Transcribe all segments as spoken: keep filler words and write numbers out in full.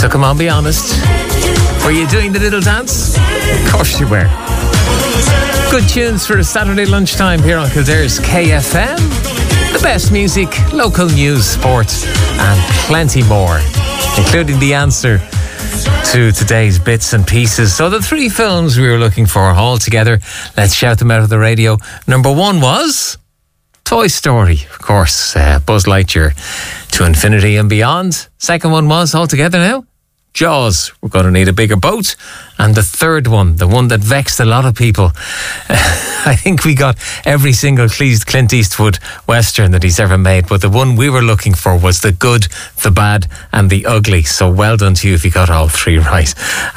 So come on, be honest. Were you doing the little dance? Of course you were. Good tunes for a Saturday lunchtime here on Kildare's K F M. The best music, local news, sport, and plenty more, including the answer to today's bits and pieces. So the three films we were looking for all together, let's shout them out of the radio. Number one was Toy Story, of course, uh, Buzz Lightyear to infinity and beyond. Second one was, all together now, Jaws, we're going to need a bigger boat. And the third one, the one that vexed a lot of people, I think we got every single Clint Eastwood Western that he's ever made, but the one we were looking for was the good, the bad and the ugly. So well done to you if you got all three right.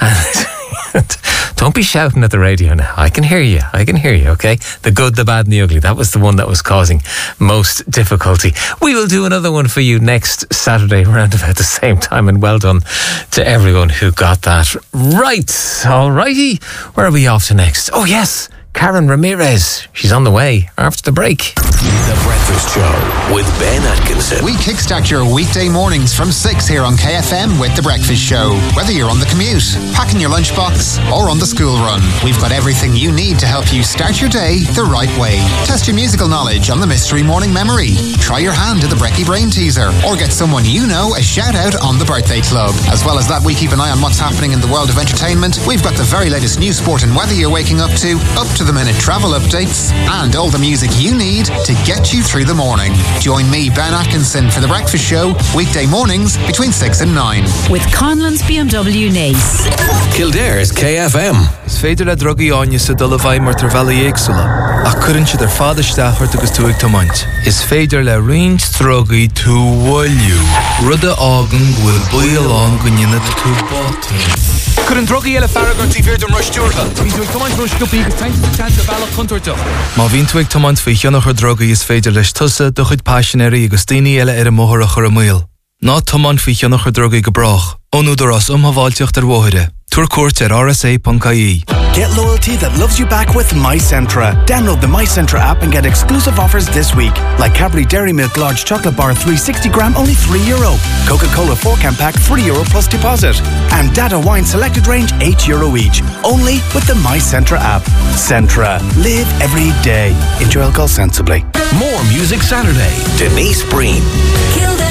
And don't be shouting at the radio now. I can hear you. I can hear you, okay? The good, the bad and the ugly. That was the one that was causing most difficulty. We will do another one for you next Saturday around about the same time, and well done to everyone who got that right. Alrighty. Where are we off to next? Oh yes, Karen Ramirez. She's on the way after the break. The Breakfast Show with Ben Atkinson. We kickstart your weekday mornings from six here on K F M with The Breakfast Show. Whether you're on the commute, packing your lunchbox, or on the school run, we've got everything you need to help you start your day the right way. Test your musical knowledge on the Mystery Morning Memory. Try your hand at the Brecky Brain Teaser, or get someone you know a shout out on the Birthday Club. As well as that, we keep an eye on what's happening in the world of entertainment. We've got the very latest news, sport and weather you're waking up to, up to the minute travel updates, and all the music you need to get you through the morning. Join me, Ben Atkinson, for The Breakfast Show, weekday mornings between six and nine. With Conlon's B M W Nace. Kildare's K F M. Is féidir le drogaí áine sa dul a bhaid mar tar bheala éagsúla. Ach cuireann siad ar fad isteachart agus tú ag tomaint. Is féidir le roinnt drogaí tú bhfuilliú. Rud a ágan bhfuil buail an go nionad tú bátaí. Cuireann drogaí eile faragart í bhír don ruisdúrtha. Bhín tú ag tomaint ruisgúpaí agus taint sa chant a bhealach chuntuirtó. Má bhín tú ag tomaint faoi cheannach ar drogaí is féidir leis tusa do chuid passionéirí agus daoine eile ar a móthar a chur a muil. Ná tomaint faoi cheannach ar drogaí go brach. Ónúdar as umhaváilteocht ar bmhóire. Tuair cuairt ar r s a dot I E. Get loyalty that loves you back with MyCentra. Download the MyCentra app and get exclusive offers this week. Like Cadbury Dairy Milk Large Chocolate Bar three hundred sixty gram, only three euro. Coca-Cola four can pack, three euro plus deposit. And Data Wine Selected Range, eight euro each. Only with the MyCentra app. Centra. Live every day. Enjoy alcohol sensibly. More Music Saturday. Denise Breen.